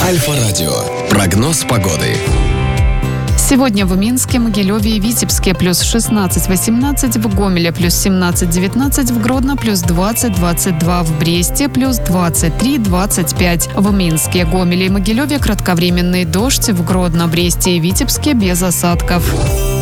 Альфа-радио. Прогноз погоды. Сегодня в Минске, Могилеве и Витебске плюс 16-18, в Гомеле плюс 17-19, в Гродно плюс 20-22, в Бресте плюс 23-25. В Минске, Гомеле и Могилеве кратковременный дождь, в Гродно, Бресте и Витебске без осадков.